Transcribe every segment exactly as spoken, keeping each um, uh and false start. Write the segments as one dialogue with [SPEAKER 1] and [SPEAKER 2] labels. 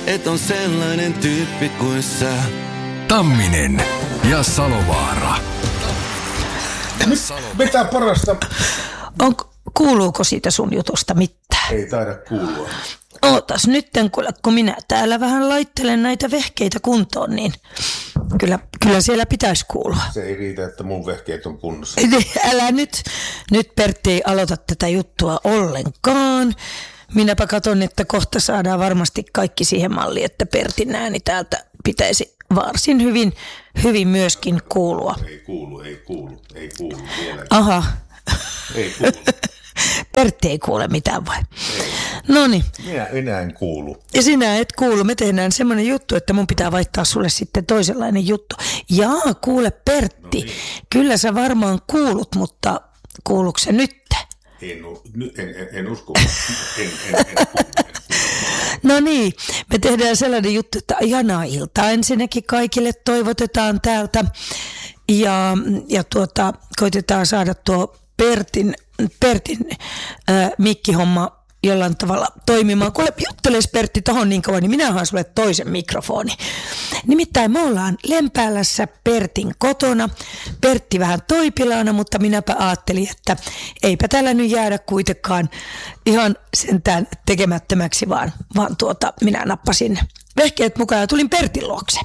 [SPEAKER 1] et on sellainen tyyppi kuin sä.
[SPEAKER 2] Tamminen ja Salovaara.
[SPEAKER 3] Mitä parasta?
[SPEAKER 4] On, kuuluuko siitä sun jutusta mitään?
[SPEAKER 3] Ei taida kuulua.
[SPEAKER 4] Ootas nytten, kun minä täällä vähän laittelen näitä vehkeitä kuntoon, niin kyllä, kyllä siellä pitäisi kuulua.
[SPEAKER 3] Se ei riitä, että mun vehkeet on kunnossa.
[SPEAKER 4] Älä nyt. Nyt Pertti ei aloita tätä juttua ollenkaan. Minäpä katon, että kohta saadaan varmasti kaikki siihen malliin, että Pertin ääni täältä pitäisi varsin hyvin, hyvin myöskin kuulua.
[SPEAKER 3] Ei kuulu, ei kuulu, ei kuulu vielä.
[SPEAKER 4] Aha.
[SPEAKER 3] Ei kuulu.
[SPEAKER 4] Pertti ei kuule mitään vai? Noniin.
[SPEAKER 3] Minä enää en kuulu.
[SPEAKER 4] Ja sinä et kuulu. Me tehdään semmoinen juttu, että mun pitää vaihtaa sulle sitten toisenlainen juttu. Jaa, kuule Pertti. No niin. Kyllä sä varmaan kuulut, mutta kuuluuko se nyt?
[SPEAKER 3] En, en, en, en usko. En, en, en, en,
[SPEAKER 4] No niin, me tehdään sellainen juttu, että ihanaa iltaa ensinnäkin kaikille toivotetaan täältä. Ja, ja tuota, koitetaan saada tuo Pertin, Pertin äh, mikkihomma jollain tavalla toimimaan. Kuule, jutteles Pertti tohon niin kauan, niin minä haen sulle toisen mikrofoni. Nimittäin me ollaan Lempäälässä Pertin kotona. Pertti vähän toipilaana, mutta minäpä ajattelin, että eipä täällä nyt jäädä kuitenkaan ihan sentään tekemättömäksi, vaan, vaan tuota, minä nappasin vehkeet mukaan ja tulin Pertin luokse.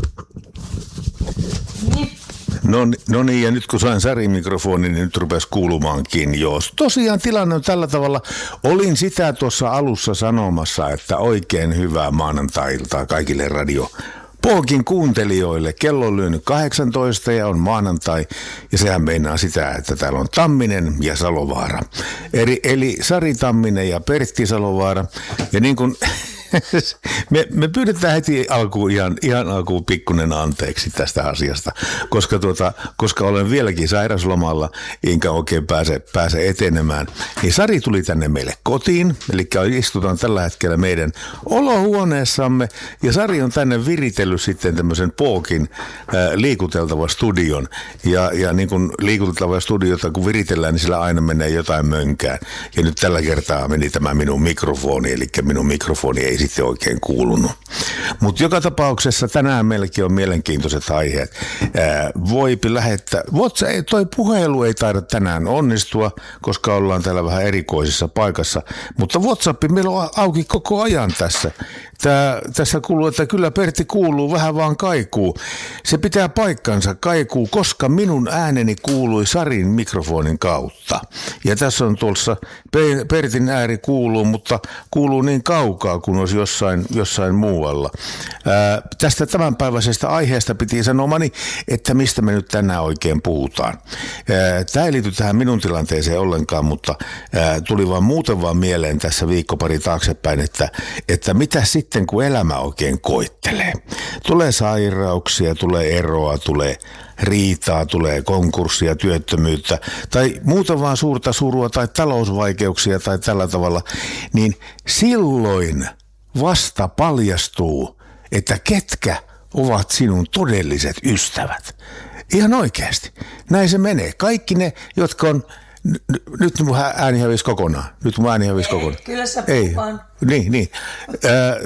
[SPEAKER 4] Niin.
[SPEAKER 3] No, no niin, ja nyt kun sain Sari-mikrofonin, niin nyt rupesi kuulumaankin. Joo, tosiaan tilanne on tällä tavalla. Olin sitä tuossa alussa sanomassa, että oikein hyvää maanantai-iltaa kaikille radio Pookin kuuntelijoille. Kello on lyönyt kahdeksantoista ja on maanantai, ja sehän meinaa sitä, että täällä on Tamminen ja Salovaara. Eli, eli Sari Tamminen ja Pertti Salovaara. Ja niin kuin me, me pyydetään heti alkuun ihan, ihan alkuun pikkunen anteeksi tästä asiasta, koska, tuota, koska olen vieläkin sairaslomalla, enkä oikein pääse, pääse etenemään. Niin Sari tuli tänne meille kotiin, eli istutaan tällä hetkellä meidän olohuoneessamme, ja Sari on tänne viritellyt sitten tämmöisen Pookin ää, liikuteltava studion. Ja, ja niin kuin liikuteltava studiota, kun viritellään, niin sillä aina menee jotain mönkään. Ja nyt tällä kertaa meni tämä minun mikrofoni, eli minun mikrofoni ei sitten oikein kuulunut. Mutta joka tapauksessa tänään meilläkin on mielenkiintoiset aiheet. Ää, voipi lähettää, WhatsApp, toi puhelu ei taida tänään onnistua, koska ollaan täällä vähän erikoisessa paikassa, mutta WhatsApp meillä on auki koko ajan tässä. Tää, tässä kuuluu, että kyllä Pertti kuuluu, vähän vaan kaikuu. Se pitää paikkansa, kaikuu, koska minun ääneni kuului Sarin mikrofonin kautta. Ja tässä on tuossa, Pertin ääni kuuluu, mutta kuuluu niin kaukaa kuin olisi jossain, jossain muualla. Ää, tästä tämänpäiväisestä aiheesta piti sanomani, että mistä me nyt tänään oikein puhutaan. Ää, tämä ei liity tähän minun tilanteeseen ollenkaan, mutta ää, tuli vaan muuten vaan mieleen tässä viikko pari taaksepäin, että, että mitä sitten kun elämä oikein koittelee. Tulee sairauksia, tulee eroa, tulee riitaa, tulee konkurssia, työttömyyttä tai muuta vaan suurta surua tai talousvaikeuksia tai tällä tavalla, niin silloin vasta paljastuu, että ketkä ovat sinun todelliset ystävät. Ihan oikeasti. Näin se menee. Kaikki ne, jotka on... N- nyt mun ääni hävisi kokonaan. Nyt mun ääni hävisi kokonaan.
[SPEAKER 4] Kyllä sä
[SPEAKER 3] Ei.
[SPEAKER 4] vaan.
[SPEAKER 3] Niin, niin. Äh,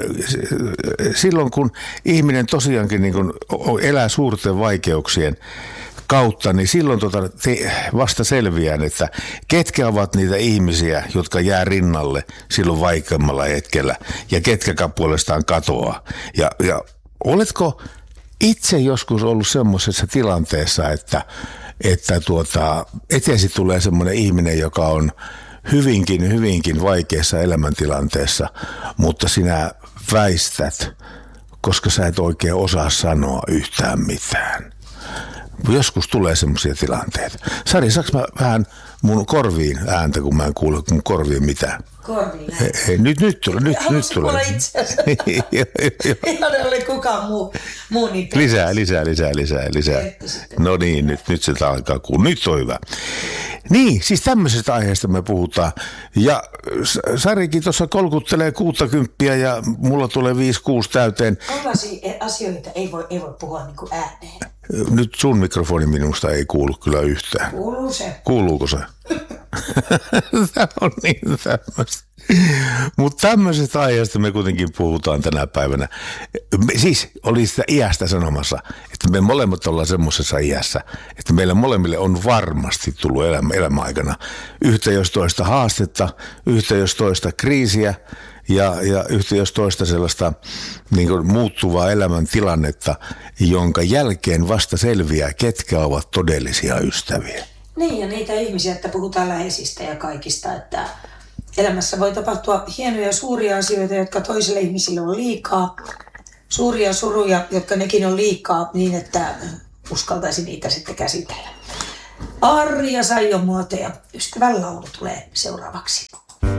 [SPEAKER 3] silloin kun ihminen tosiaankin niin kun elää suurten vaikeuksien kautta, niin silloin tota, te, vasta selviää, että ketkä ovat niitä ihmisiä, jotka jää rinnalle silloin vaikeimmalla hetkellä ja ketkä puolestaan katoaa. Ja, ja oletko itse joskus ollut semmoisessa tilanteessa, että että tuota, eteesi tulee semmoinen ihminen, joka on hyvinkin, hyvinkin vaikeassa elämäntilanteessa, mutta sinä väistät, koska sä et oikein osaa sanoa yhtään mitään. Joskus tulee semmoisia tilanteita. Sari, saanko mä vähän mun korviin ääntä, kun mä en kuule mun korviin mitään?
[SPEAKER 4] Korviin
[SPEAKER 3] He, he, nyt, nyt tulee, nyt, nyt tulee.
[SPEAKER 4] Haluaisin itse asiassa. Ei ole kukaan muu, muu niin
[SPEAKER 3] lisää, lisää, lisää, lisää, lisää. No niin, nyt, nyt se alkaa kuulla. Nyt on hyvä. Niin, siis tämmöisestä aiheesta me puhutaan. Ja Sarikin tuossa kolkuttelee kuuttakymppiä ja mulla tulee viisi kuusi täyteen.
[SPEAKER 4] Tällaisia asioita ei voi, ei voi puhua niin kuin ääneen.
[SPEAKER 3] Nyt sun mikrofoni minusta ei kuulu kyllä yhtään.
[SPEAKER 4] Kuuluu se.
[SPEAKER 3] Kuuluuko se? Tämä on niin tämmöistä. Mutta tämmöisestä aiheesta me kuitenkin puhutaan tänä päivänä. Me, siis oli sitä iästä sanomassa, että me molemmat ollaan semmoisessa iässä, että meillä molemmille on varmasti tullut elämä, elämäaikana yhtä jos toista haastetta, yhtä jos toista kriisiä ja, ja yhtä jos toista sellaista niin kuin muuttuvaa elämäntilannetta, jonka jälkeen vasta selviää, ketkä ovat todellisia ystäviä.
[SPEAKER 4] Niin, ja niitä ihmisiä, että puhutaan läheisistä ja kaikista, että elämässä voi tapahtua hienoja suuria asioita, jotka toiselle ihmisille on liikaa. Suuria suruja, jotka nekin on liikaa, niin että uskaltaisi niitä sitten käsitellä. Arja Saijon muotoja. Ystävän laulu tulee seuraavaksi.